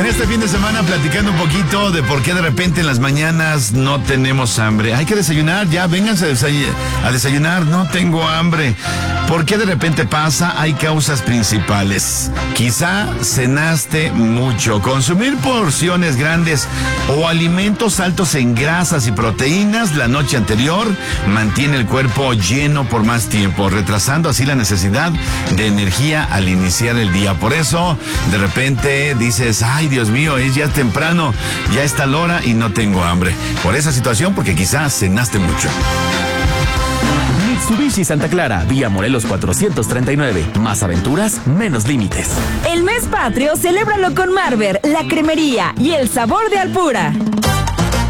En este fin de semana platicando un poquito de por qué de repente en las mañanas no tenemos hambre. Hay que desayunar, ya, vénganse a desayunar, no tengo hambre. ¿Por qué de repente pasa? Hay causas principales. Quizá cenaste mucho. Consumir porciones grandes o alimentos altos en grasas y proteínas la noche anterior mantiene el cuerpo lleno por más tiempo, retrasando así la necesidad de energía al iniciar el día. Por eso, de repente dices, ay, Dios mío, es ya temprano, ya está la hora y no tengo hambre. Por esa situación, porque quizás cenaste mucho. Mitsubishi Santa Clara, vía Morelos 439. Más aventuras, menos límites. El mes patrio, celébralo con Marber, la cremería y el sabor de Alpura.